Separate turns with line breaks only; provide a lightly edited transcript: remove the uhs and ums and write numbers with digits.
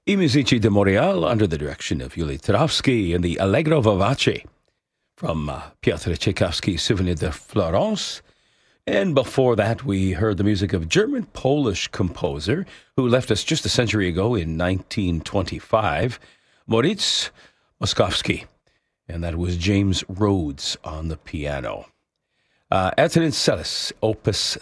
I Musici de Montréal under the direction of Yuli Tarowski and the Allegro Vivace from Piotr Tchaikovsky's Souvenir de Florence. And before that, we heard the music of German-Polish composer who left us just a century ago in 1925, Moritz Moszkowski. And that was James Rhodes on the piano. Aeternicelis, Opus